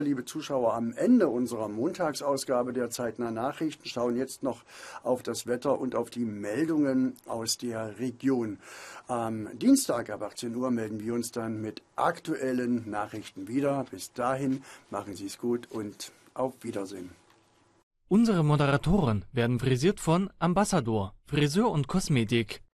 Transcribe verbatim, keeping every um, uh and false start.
Liebe Zuschauer, am Ende unserer Montagsausgabe der Zeitnah Nachrichten schauen jetzt noch auf das Wetter und auf die Meldungen aus der Region. Am Dienstag ab achtzehn Uhr melden wir uns dann mit aktuellen Nachrichten wieder. Bis dahin machen Sie es gut und auf Wiedersehen. Unsere Moderatoren werden frisiert von Ambassador, Friseur und Kosmetik.